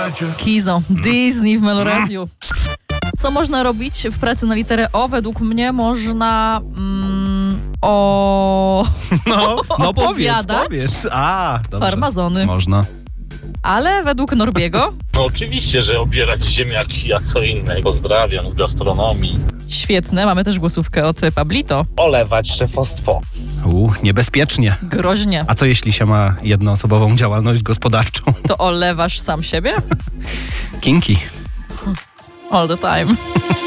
Kizo, Disney w Meloradiu. Co można robić w pracy na literę O? Według mnie można opowiadać powiedz. Dobrze. farmazony. Można. Ale według Norbiego No oczywiście, że obierać ziemniaki, a co innego. Pozdrawiam z gastronomii. świetne, mamy też głosówkę od Pablito. Olewać szefostwo. Niebezpiecznie. Groźnie. A co jeśli się ma jednoosobową działalność gospodarczą? To olewasz sam siebie? Kinki. All the time.